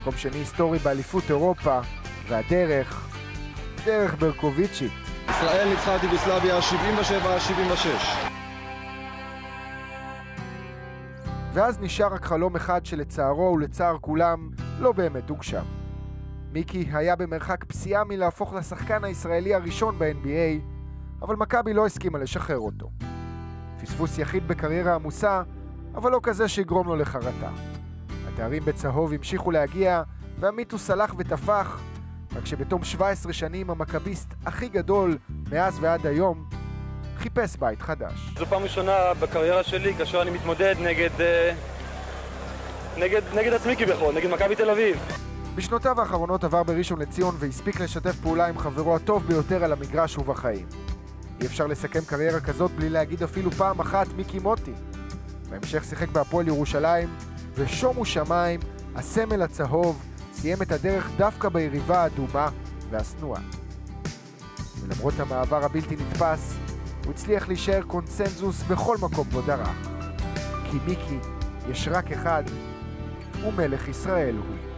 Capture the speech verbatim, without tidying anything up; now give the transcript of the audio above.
מקום שני היסטורי באליפות אירופה, והדרך, דרך ברקוביצ'ית. ישראל ניצחה את יוגוסלביה שבעים ושבע שבעים ושש. ואז נשאר רק חלום אחד שלצערו ולצער כולם לא באמת הוגשם. מיקי היה במרחק פסיעה מלהפוך לשחקן הישראלי הראשון ב-אן בי איי, אבל מכבי לא הסכימה לשחרר אותו. פספוס יחיד בקריירה עמוסה, אבל לא כזה שיגרום לו לחרטה. התארים בצהוב המשיכו להגיע, והמיתוס הלך ותפח, רק שבתום שבע עשרה שנים המכביסט הכי גדול מאז ועד היום חיפש בית חדש. זו פעם ראשונה בקריירה שלי כאשר אני מתמודד נגד נגד נגד עצמי כביכול, נגד מכבי תל אביב. בשנותיו האחרונות עבר בראשון לציון והספיק לשתף פעולה עם חברו הטוב ביותר על המגרש ובחיים. אי אפשר לסכם קריירה כזאת בלי להגיד אפילו פעם אחת מיקי מוטי. בהמשך שיחק בהפועל ירושלים, ושומו שמיים, הסמל הצהוב, סיים את הדרך דווקא ביריבה האדומה והשנואה. ולמרות המעבר הבלתי נתפס, הוא הצליח להישאר קונצנזוס בכל מקום בו דרך. כי מיקי יש רק אחד, ומלך ישראל הוא.